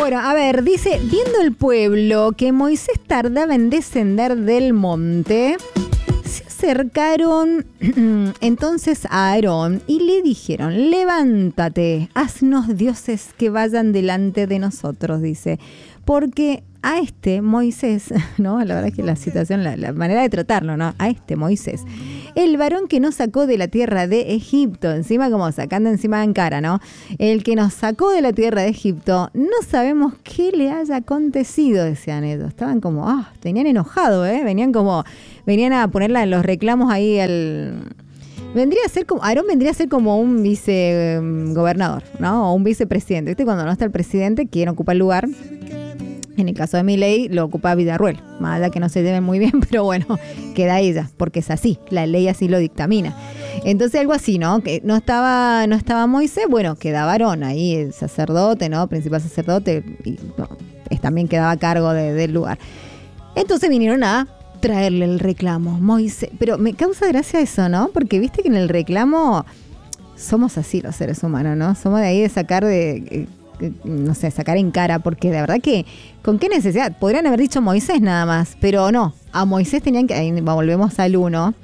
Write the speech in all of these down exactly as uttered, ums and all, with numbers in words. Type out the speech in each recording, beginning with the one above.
Bueno, a ver, dice, viendo el pueblo que Moisés tardaba en descender del monte, se acercaron entonces a Aarón y le dijeron, levántate, haznos dioses que vayan delante de nosotros, dice, porque a este Moisés, ¿no? La verdad es que la situación, la, la manera de tratarlo, ¿no? A este Moisés, el varón que nos sacó de la tierra de Egipto, encima como sacando encima en cara, ¿no? El que nos sacó de la tierra de Egipto, no sabemos qué le haya acontecido, decían ellos. Estaban como, ah, tenían enojado, ¿eh? Venían como, venían a ponerla en los reclamos ahí al... Vendría a ser como, Aarón vendría a ser como un vicegobernador, ¿no? O un vicepresidente. ¿Viste? Cuando no está el presidente, quien ocupa el lugar. En el caso de Milei lo ocupa Villarruel, más allá que no se lleven muy bien, pero bueno, queda ella, porque es así, la ley así lo dictamina. Entonces algo así, ¿no? Que no estaba, no estaba Moisés, bueno, quedaba Aarón ahí, el sacerdote, ¿no? Principal sacerdote, y no, es, también quedaba a cargo de, del lugar. Entonces vinieron a traerle el reclamo, Moisés, pero me causa gracia eso, ¿no? Porque viste que en el reclamo somos así los seres humanos, ¿no? Somos de ahí de sacar de... no sé, sacar en cara, porque de verdad que, ¿con qué necesidad? Podrían haber dicho Moisés nada más, pero no, a Moisés tenían que, ahí volvemos al uno,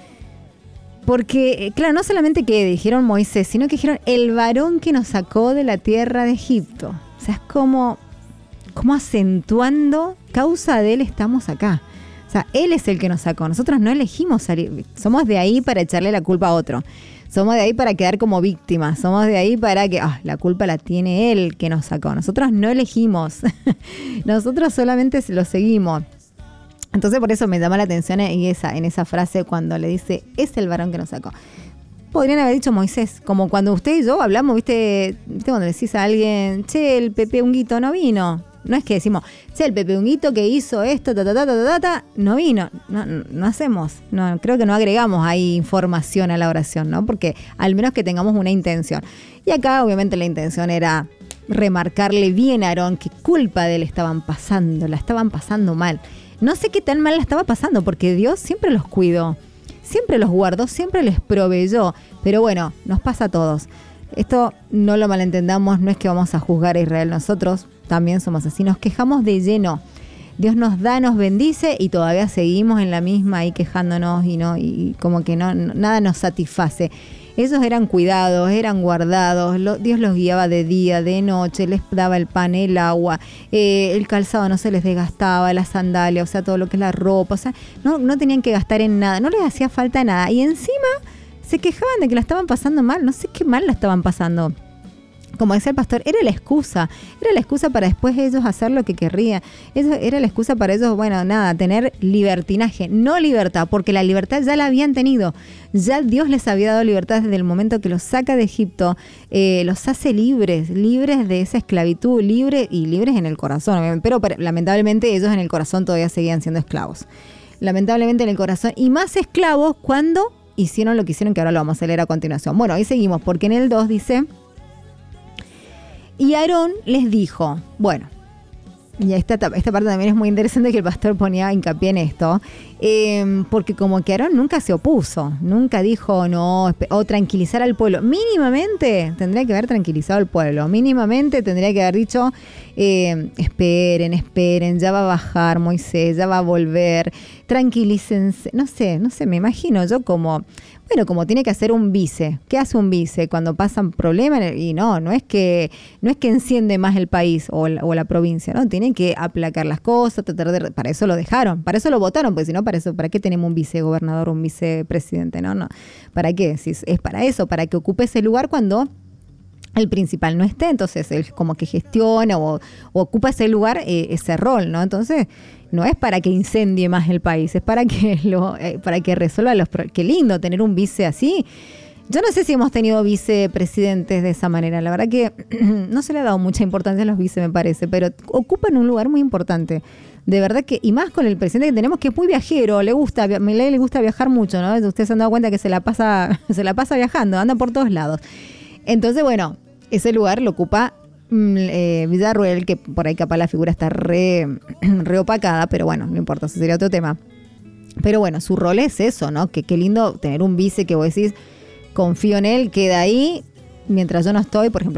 porque, claro, no solamente que dijeron Moisés, sino que dijeron el varón que nos sacó de la tierra de Egipto. O sea, es como, como acentuando, causa de él estamos acá. O sea, él es el que nos sacó, nosotros no elegimos salir, somos de ahí para echarle la culpa a otro. Somos de ahí para quedar como víctimas. Somos de ahí para que ah, la culpa la tiene él que nos sacó. Nosotros no elegimos. Nosotros solamente lo seguimos. Entonces por eso me llama la atención en esa, en esa frase cuando le dice, es el varón que nos sacó. Podrían haber dicho Moisés. Como cuando usted y yo hablamos, ¿viste? ¿Viste cuando decís a alguien, che, el Pepe Unguito no vino? No es que decimos, che, el Pepe Unguito que hizo esto, ta, ta, ta, ta, ta, ta, no vino. No, no, no hacemos, no, creo que no agregamos ahí información a la oración, ¿no? Porque al menos que tengamos una intención. Y acá, obviamente, la intención era remarcarle bien a Aarón qué culpa de él estaban pasando, la estaban pasando mal. No sé qué tan mal la estaba pasando, porque Dios siempre los cuidó, siempre los guardó, siempre les proveyó. Pero bueno, nos pasa a todos. Esto no lo malentendamos, no es que vamos a juzgar a Israel nosotros, también somos así, nos quejamos de lleno. Dios nos da, nos bendice y todavía seguimos en la misma ahí quejándonos y no y como que no, no nada nos satisface. Ellos eran cuidados, eran guardados, lo, Dios los guiaba de día, de noche, les daba el pan, el agua, eh, el calzado no se les desgastaba, las sandalias, o sea, todo lo que es la ropa, o sea, no, no tenían que gastar en nada, no les hacía falta nada. Y encima se quejaban de que la estaban pasando mal, no sé qué mal la estaban pasando. Como decía el pastor, era la excusa, era la excusa para después ellos hacer lo que querrían, eso era la excusa para ellos, bueno, nada, tener libertinaje, no libertad, porque la libertad ya la habían tenido, ya Dios les había dado libertad desde el momento que los saca de Egipto, eh, los hace libres, libres de esa esclavitud, libres y libres en el corazón, pero, pero lamentablemente ellos en el corazón todavía seguían siendo esclavos, lamentablemente en el corazón, y más esclavos cuando hicieron lo que hicieron, que ahora lo vamos a leer a continuación. Bueno, ahí seguimos, porque en el dos dice... Y Aarón les dijo, bueno, y esta, esta parte también es muy interesante que el pastor ponía hincapié en esto, eh, porque como que Aarón nunca se opuso, nunca dijo no, o tranquilizar al pueblo. Mínimamente tendría que haber tranquilizado al pueblo, mínimamente tendría que haber dicho, eh, esperen, esperen, ya va a bajar Moisés, ya va a volver, tranquilícense, no sé, no sé, me imagino yo como... Bueno, como tiene que hacer un vice. ¿Qué hace un vice cuando pasan problemas? Y no, no es que no es que enciende más el país o la, o la provincia, ¿no? Tienen que aplacar las cosas, tratar de... Para eso lo dejaron, para eso lo votaron, porque si no, para eso, ¿para qué tenemos un vicegobernador o un vicepresidente? No, no. ¿Para qué? Si es para eso, para que ocupe ese lugar cuando el principal no esté, entonces él como que gestiona o, o ocupa ese lugar, eh, ese rol, ¿no? Entonces... No es para que incendie más el país, es para que lo, eh, para que resuelva los problemas. Qué lindo tener un vice así. Yo no sé si hemos tenido vicepresidentes de esa manera. La verdad que no se le ha dado mucha importancia a los vice, me parece, pero ocupan un lugar muy importante. De verdad que, y más con el presidente que tenemos, que es muy viajero, le gusta, a Milei le gusta viajar mucho, ¿no? Ustedes se han dado cuenta que se la pasa, se la pasa viajando, anda por todos lados. Entonces, bueno, ese lugar lo ocupa Eh, Villarruel, que por ahí capaz la figura está re, re opacada, pero bueno, no importa, eso sería otro tema. Pero bueno, su rol es eso, ¿no? Que qué lindo tener un vice que vos decís, confío en él, queda ahí, mientras yo no estoy, por ejemplo,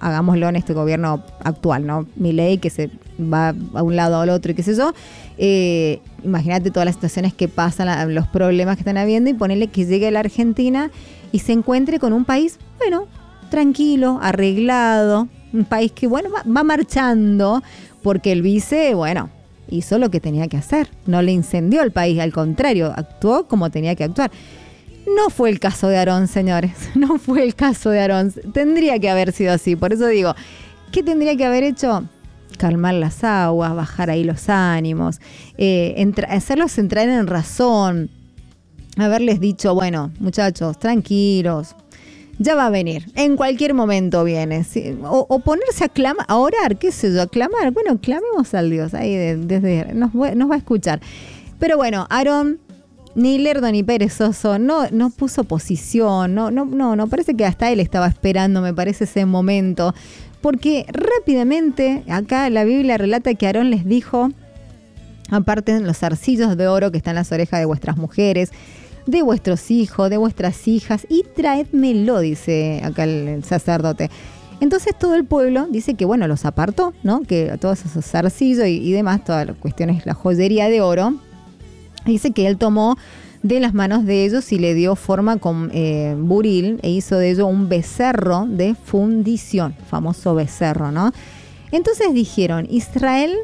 hagámoslo en este gobierno actual, ¿no? Milei, que se va a un lado al otro y qué sé yo. Eh, imagínate todas las situaciones que pasan, los problemas que están habiendo, y ponerle que llegue a la Argentina y se encuentre con un país, bueno, tranquilo, arreglado, un país que, bueno, va, va marchando, porque el vice, bueno, hizo lo que tenía que hacer, no le incendió el país, al contrario, actuó como tenía que actuar. No fue el caso de Aarón, señores, no fue el caso de Aarón, tendría que haber sido así, por eso digo, ¿qué tendría que haber hecho? Calmar las aguas, bajar ahí los ánimos, eh, entra- hacerlos entrar en razón, haberles dicho, bueno, muchachos, tranquilos, ya va a venir, en cualquier momento viene, ¿sí? o, o ponerse a clamar, a orar, qué sé yo, a clamar, bueno, clamemos al Dios, ahí de, desde nos, nos va a escuchar. Pero bueno, Aarón, ni lerdo ni perezoso, no, no puso posición, no, no, no, no, parece que hasta él estaba esperando, me parece, ese momento, porque rápidamente, acá la Biblia relata que Aarón les dijo, aparten los zarcillos de oro que están en las orejas de vuestras mujeres, de vuestros hijos, de vuestras hijas, y traédmelo, dice acá el sacerdote. Entonces todo el pueblo dice que, bueno, los apartó, ¿no? Que todos esos zarcillos y, y demás, todas las cuestiones, la joyería de oro, dice que él tomó de las manos de ellos y le dio forma con eh, buril e hizo de ello un becerro de fundición, famoso becerro, ¿no? Entonces dijeron, Israel,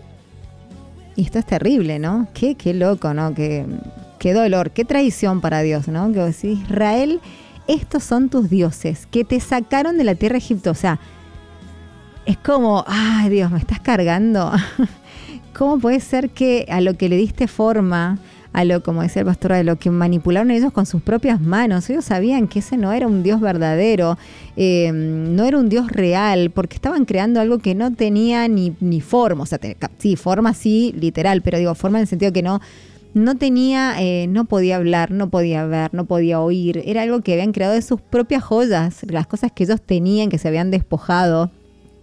y esto es terrible, ¿no? Qué, qué loco, ¿no? Qué, qué dolor, qué traición para Dios, ¿no? Que decís, Israel, estos son tus dioses que te sacaron de la tierra de Egipto. O sea, es como, ay Dios, me estás cargando. ¿Cómo puede ser que a lo que le diste forma, a lo, como decía el pastor, a lo que manipularon ellos con sus propias manos? Ellos sabían que ese no era un Dios verdadero, eh, no era un Dios real, porque estaban creando algo que no tenía ni, ni forma. O sea, te, sí, forma sí, literal, pero digo, forma en el sentido que no, no tenía, eh, no podía hablar, no podía ver, no podía oír. Era algo que habían creado de sus propias joyas, las cosas que ellos tenían, que se habían despojado.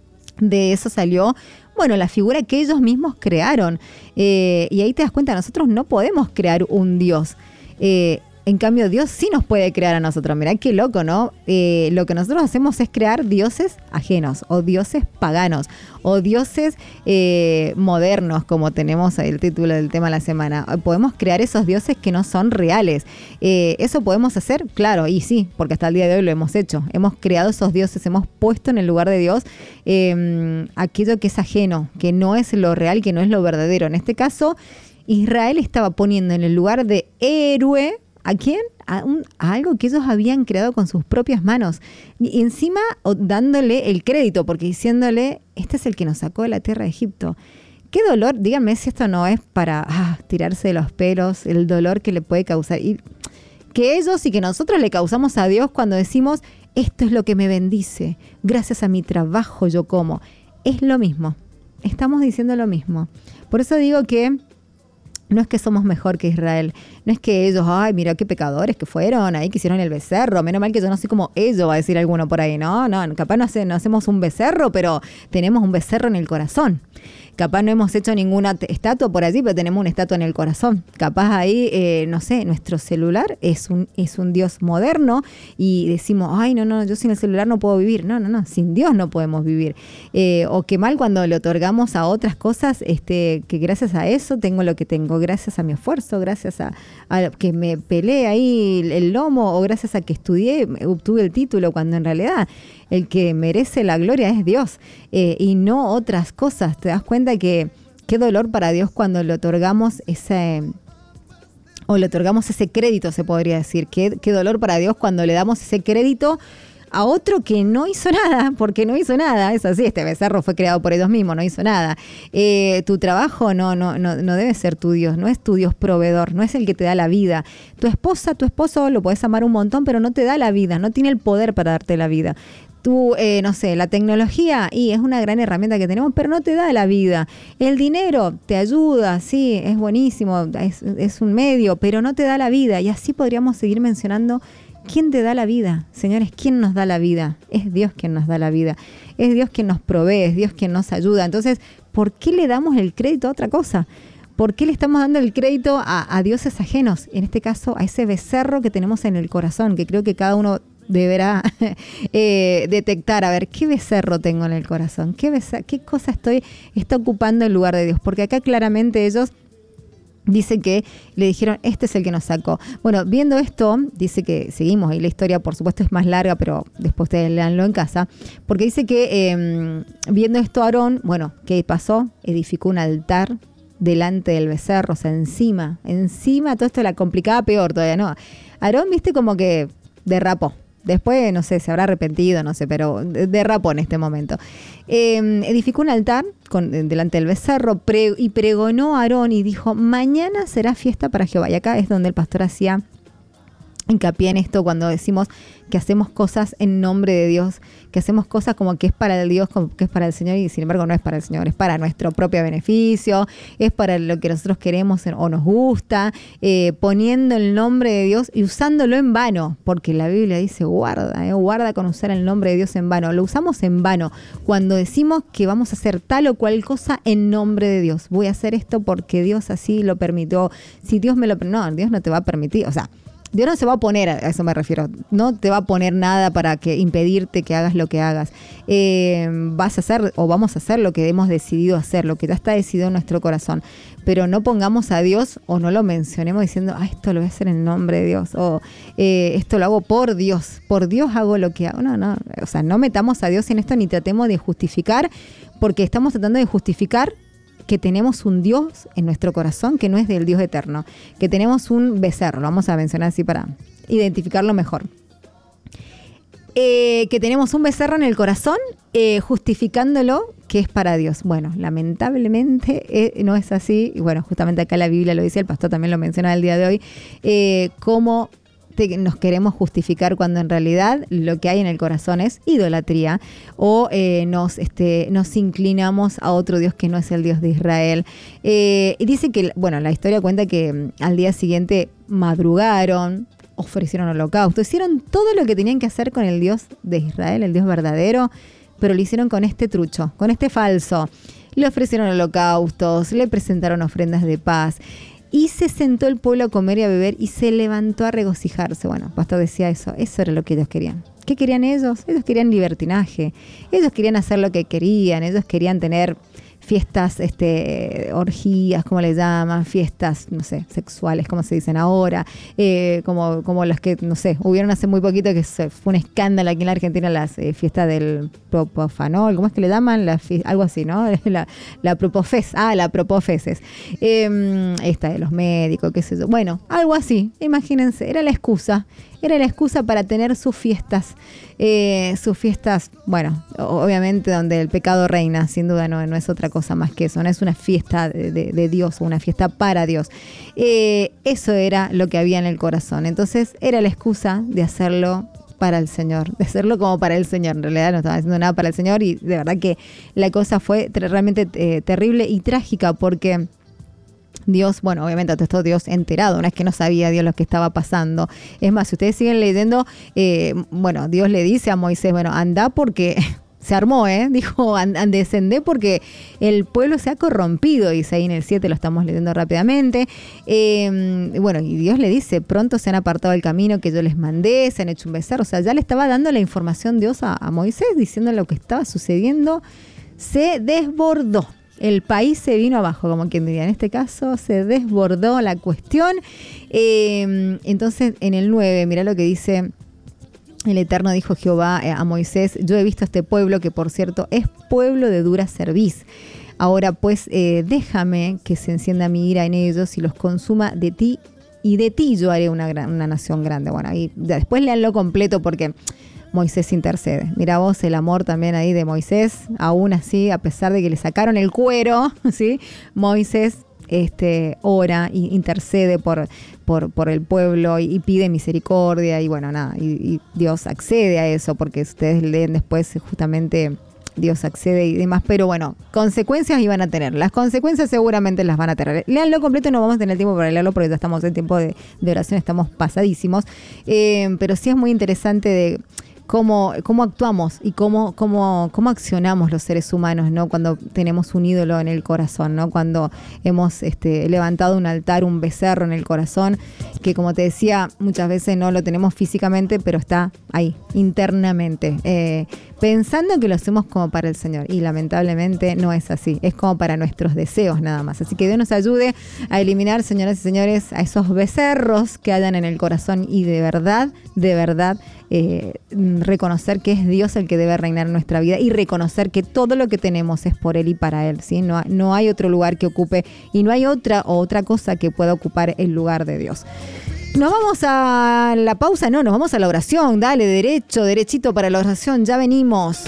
De eso salió, bueno, la figura que ellos mismos crearon. Eh, y ahí te das cuenta, nosotros no podemos crear un Dios. Eh, en cambio, Dios sí nos puede crear a nosotros. Mirá qué loco, ¿no? Eh, lo que nosotros hacemos es crear dioses ajenos, o dioses paganos, o dioses eh, modernos, como tenemos el título del tema de la semana. Podemos crear esos dioses que no son reales. Eh, ¿Eso podemos hacer? Claro, y sí, porque hasta el día de hoy lo hemos hecho. Hemos creado esos dioses, hemos puesto en el lugar de Dios eh, aquello que es ajeno, que no es lo real, que no es lo verdadero. En este caso, Israel estaba poniendo en el lugar de héroe, ¿a quién? A, un, a algo que ellos habían creado con sus propias manos. Y encima o, dándole el crédito, porque diciéndole, este es el que nos sacó de la tierra de Egipto. Qué dolor, díganme si esto no es para ah, tirarse de los pelos, el dolor que le puede causar. Y que ellos y que nosotros le causamos a Dios cuando decimos, esto es lo que me bendice, gracias a mi trabajo yo como. Es lo mismo, estamos diciendo lo mismo. Por eso digo que no es que somos mejor que Israel, no es que ellos, ay, mira qué pecadores que fueron, ahí que hicieron el becerro, menos mal que yo no soy como ellos, va a decir alguno por ahí, no, no, capaz no, hace, no hacemos un becerro, pero tenemos un becerro en el corazón. Capaz no hemos hecho ninguna estatua por allí, pero tenemos una estatua en el corazón. Capaz ahí, eh, no sé, nuestro celular es un, es un Dios moderno y decimos, ay, no, no, yo sin el celular no puedo vivir. No, no, no, sin Dios no podemos vivir. Eh, o qué mal cuando le otorgamos a otras cosas, este, que gracias a eso tengo lo que tengo, gracias a mi esfuerzo, gracias a, a que me peleé ahí el lomo, o gracias a que estudié, obtuve el título, cuando en realidad el que merece la gloria es Dios, eh, y no otras cosas. Te das cuenta que qué dolor para Dios cuando le otorgamos ese, o le otorgamos ese crédito, se podría decir. Qué, qué dolor para Dios cuando le damos ese crédito a otro que no hizo nada, porque no hizo nada. Es así, este becerro fue creado por ellos mismos, no hizo nada. Eh, tu trabajo no, no, no, no debe ser tu Dios, no es tu Dios proveedor, no es el que te da la vida. Tu esposa, tu esposo lo podés amar un montón, pero no te da la vida, no tiene el poder para darte la vida. Tú, eh, no sé, la tecnología, y es una gran herramienta que tenemos, pero no te da la vida. El dinero te ayuda, sí, es buenísimo, es, es un medio, pero no te da la vida. Y así podríamos seguir mencionando quién te da la vida. Señores, ¿quién nos da la vida? Es Dios quien nos da la vida. Es Dios quien nos provee, es Dios quien nos ayuda. Entonces, ¿por qué le damos el crédito a otra cosa? ¿Por qué le estamos dando el crédito a, a dioses ajenos? En este caso, a ese becerro que tenemos en el corazón, que creo que cada uno deberá eh, detectar, a ver, ¿qué becerro tengo en el corazón? ¿Qué, becerro, qué cosa estoy está ocupando el lugar de Dios? Porque acá claramente ellos dice que le dijeron, este es el que nos sacó. Bueno, viendo esto, dice que seguimos, y la historia por supuesto es más larga, pero después ustedes leanlo en casa, porque dice que eh, viendo esto Aarón, bueno, ¿qué pasó? Edificó un altar delante del becerro, o sea, encima, encima, todo esto la complicaba peor todavía, ¿no? Aarón, viste, como que derrapó. Después, no sé, se habrá arrepentido, no sé, pero derrapó en este momento. Eh, edificó un altar con, delante del becerro pre, y pregonó a Aarón y dijo, mañana será fiesta para Jehová. Y acá es donde el pastor hacía hincapié en esto cuando decimos que hacemos cosas en nombre de Dios, que hacemos cosas como que es para el Dios, como que es para el Señor, y sin embargo no es para el Señor, es para nuestro propio beneficio, es para lo que nosotros queremos o nos gusta, eh, poniendo el nombre de Dios y usándolo en vano, porque la Biblia dice guarda, eh, guarda con usar el nombre de Dios en vano. Lo usamos en vano cuando decimos que vamos a hacer tal o cual cosa en nombre de Dios. Voy a hacer esto porque Dios así lo permitió. Si Dios me lo permitió, no, Dios no te va a permitir, o sea, Dios no se va a poner, a eso me refiero, no te va a poner nada para que impedirte que hagas lo que hagas. Eh, vas a hacer o vamos a hacer lo que hemos decidido hacer, lo que ya está decidido en nuestro corazón. Pero no pongamos a Dios o no lo mencionemos diciendo, ah, esto lo voy a hacer en nombre de Dios, o eh, esto lo hago por Dios, por Dios hago lo que hago. No, no, o sea, no metamos a Dios en esto ni tratemos de justificar, porque estamos tratando de justificar que tenemos un Dios en nuestro corazón que no es del Dios eterno, que tenemos un becerro, lo vamos a mencionar así para identificarlo mejor, eh, que tenemos un becerro en el corazón eh, justificándolo que es para Dios. Bueno, lamentablemente eh, no es así, y bueno, justamente acá la Biblia lo dice, el pastor también lo menciona el día de hoy, eh, cómo nos queremos justificar cuando en realidad lo que hay en el corazón es idolatría, o eh, nos, este, nos inclinamos a otro Dios que no es el Dios de Israel. Eh, y dice que, bueno, la historia cuenta que um, al día siguiente madrugaron, ofrecieron holocausto, hicieron todo lo que tenían que hacer con el Dios de Israel, el Dios verdadero, pero lo hicieron con este trucho, con este falso. Le ofrecieron holocaustos, le presentaron ofrendas de paz. Y se sentó el pueblo a comer y a beber y se levantó a regocijarse. Bueno, el pastor decía eso, eso era lo que ellos querían. ¿Qué querían ellos? Ellos querían libertinaje, ellos querían hacer lo que querían, ellos querían tener fiestas, este, orgías, como le llaman, fiestas, no sé, sexuales, como se dicen ahora, eh, como, como las que, no sé, hubieron hace muy poquito, que se, fue un escándalo aquí en la Argentina, las eh, fiestas del propofanol, ¿cómo es que le llaman? La, algo así, ¿no? La, la propofes, ah, la propofeses, eh, esta de los médicos, qué sé yo, bueno, algo así, imagínense, era la excusa, era la excusa para tener sus fiestas, eh, sus fiestas, bueno, obviamente donde el pecado reina, sin duda no, no es otra cosa más que eso, no es una fiesta de, de, de Dios o una fiesta para Dios. Eh, eso era lo que había en el corazón, entonces era la excusa de hacerlo para el Señor, de hacerlo como para el Señor. En realidad no estaba haciendo nada para el Señor y de verdad que la cosa fue realmente eh, terrible y trágica porque Dios, bueno, obviamente todo esto Dios enterado, no es que no sabía Dios lo que estaba pasando. Es más, si ustedes siguen leyendo, eh, bueno, Dios le dice a Moisés, bueno, anda porque se armó, ¿eh? Dijo, and, descendé porque el pueblo se ha corrompido, dice ahí en el siete, lo estamos leyendo rápidamente. Eh, bueno, y Dios le dice, pronto se han apartado del camino que yo les mandé, se han hecho un becerro, o sea, ya le estaba dando la información Dios a, a Moisés, diciendo lo que estaba sucediendo, se desbordó. El país se vino abajo, como quien diría. En este caso se desbordó la cuestión. Eh, entonces, en el nueve, mirá lo que dice el Eterno, dijo Jehová a Moisés, yo he visto a este pueblo, que por cierto es pueblo de dura cerviz. Ahora pues eh, déjame que se encienda mi ira en ellos y los consuma de ti, y de ti yo haré una, gran, una nación grande. Bueno, y después leanlo completo porque Moisés intercede. Mira vos el amor también ahí de Moisés, aún así, a pesar de que le sacaron el cuero, ¿sí? Moisés este, ora e intercede por, por, por el pueblo y, y pide misericordia y bueno, nada, y, y Dios accede a eso porque ustedes leen después justamente Dios accede y demás, pero bueno, consecuencias iban a tener, las consecuencias seguramente las van a tener. Leanlo completo, no vamos a tener tiempo para leerlo porque ya estamos en tiempo de, de oración, estamos pasadísimos, eh, pero sí es muy interesante de cómo, cómo actuamos y cómo, cómo, cómo accionamos los seres humanos, ¿no? Cuando tenemos un ídolo en el corazón, ¿no? Cuando hemos este, levantado un altar, un becerro en el corazón, que como te decía, muchas veces no lo tenemos físicamente, pero está ahí, internamente, eh, pensando que lo hacemos como para el Señor. Y lamentablemente no es así, es como para nuestros deseos nada más. Así que Dios nos ayude a eliminar, señoras y señores, a esos becerros que hayan en el corazón y de verdad, de verdad, eh, reconocer que es Dios el que debe reinar en nuestra vida y reconocer que todo lo que tenemos es por Él y para Él, ¿sí? No, no hay otro lugar que ocupe y no hay otra o otra cosa que pueda ocupar el lugar de Dios. Nos vamos a la pausa, no, nos vamos a la oración. Dale, derecho, derechito para la oración, ya venimos.